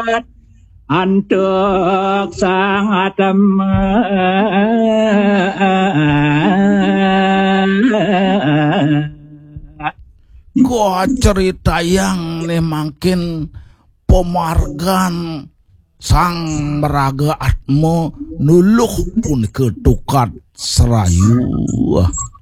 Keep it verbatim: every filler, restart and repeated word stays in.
antuk sang atem gua cerita yang lemangkin pemargan sang meraga atmo nuluh pun ketukat serayu